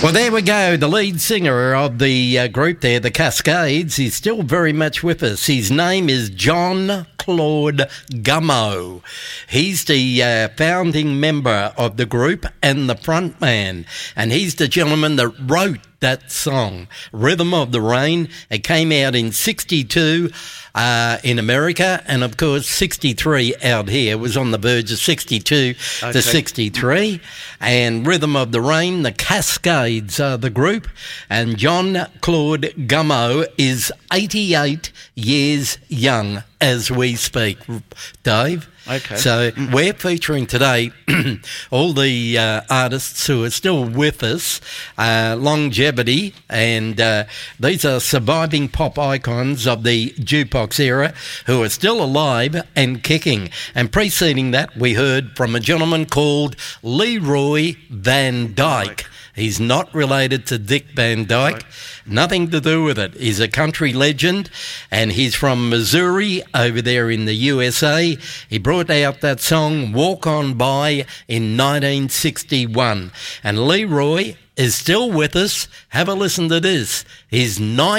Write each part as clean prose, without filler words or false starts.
Well, there we go. The lead singer of the group there, the Cascades, is still very much with us. His name is John Claude Gummo. He's the founding member of the group and the front man. And he's the gentleman that wrote that song, Rhythm of the Rain. It came out in 62 in America, and of course 63 out here. It was on the verge of 62 to 63. And Rhythm of the Rain, the Cascades are the group, and John Claude Gummo is 88 years young as we speak, Dave. Okay. So we're featuring today all the artists who are still with us, longevity, and these are surviving pop icons of the jukebox era who are still alive and kicking. And preceding that, we heard from a gentleman called Leroy Van Dyke. He's not related to Dick Van Dyke. Nothing to do with it. He's a country legend, and he's from Missouri over there in the USA. He brought out that song, Walk On By, in 1961. And Leroy is still with us. Have a listen to this. He's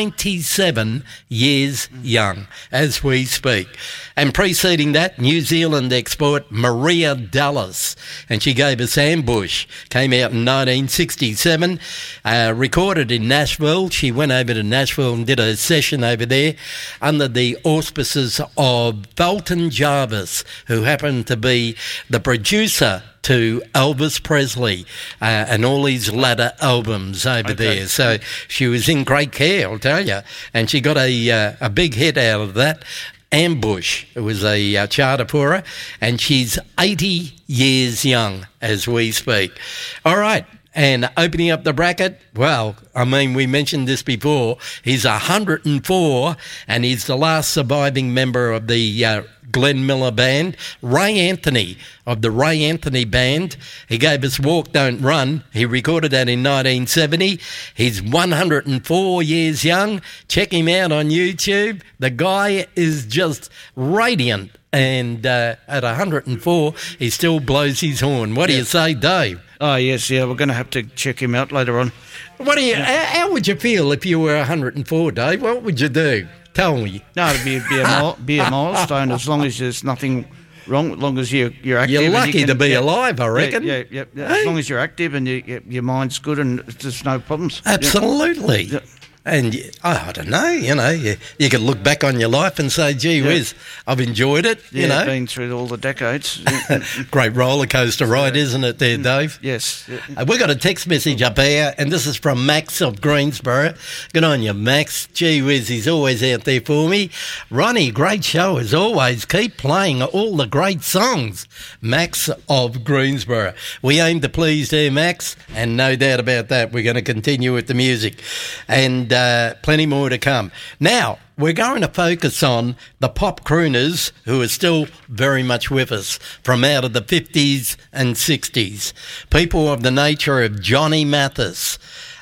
97 years young as we speak. And preceding that, New Zealand export Maria Dallas, and she gave us Ambush. Came out in 1967, recorded in Nashville. She went over to Nashville and did a session over there under the auspices of Felton Jarvis, who happened to be the producer to Elvis Presley and all his latter albums over there. So she was in great care, I'll tell you. And she got a big hit out of that, Ambush. It was a charter for her. And she's 80 years young as we speak. All right. And opening up the bracket, well, I mean, we mentioned this before. He's 104, and he's the last surviving member of the Glenn Miller Band. Ray Anthony of the Ray Anthony Band. He gave us Walk, Don't Run. He recorded that in 1970. He's 104 years young. Check him out on YouTube. The guy is just radiant. And at 104, he still blows his horn. What do you say, Dave? Oh, yes, yeah, we're going to have to check him out later on. What do you? How would you feel if you were 104, Dave? What would you do? Tell me. No, it'd be a milestone as long as there's nothing wrong, as long as you're active. You're lucky to be alive, I reckon. Yeah. Hey? As long as you're active and your mind's good and there's no problems. Absolutely. Yeah. And I don't know, you could look back on your life and say, gee whiz, I've enjoyed it, been through all the decades. Great roller coaster ride, isn't it there, Dave? Yes. We got a text message up here, and this is from Max of Greensboro. Good on you, Max. Gee whiz, he's always out there for me. Ronnie, great show as always. Keep playing all the great songs. Max of Greensboro. We aim to please there, Max, and no doubt about that, we're going to continue with the music. And plenty more to come. Now, we're going to focus on the pop crooners who are still very much with us from out of the 50s and 60s. People of the nature of Johnny Mathis.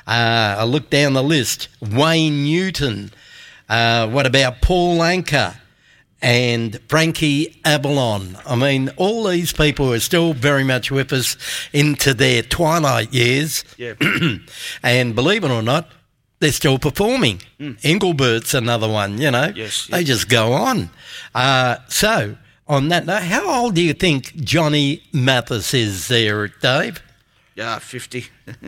I look down the list. Wayne Newton. What about Paul Anka and Frankie Avalon? I mean, all these people are still very much with us into their twilight years. Yeah. And believe it or not, they're still performing. Engelbert's another one, Yes. They just go on. So, on that note, how old do you think Johnny Mathis is there, Dave? 50.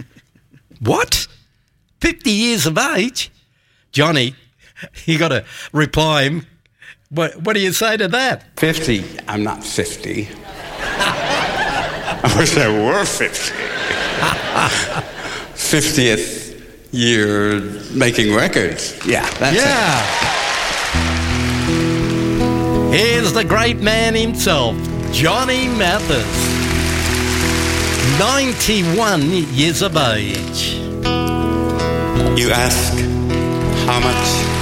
What? 50 years of age? Johnny, you got to reply him. What do you say to that? 50. I'm not 50. I wish I were 50. 50th year making records. Yeah, that's it. Here's the great man himself, Johnny Mathis. 91 years of age. You ask how much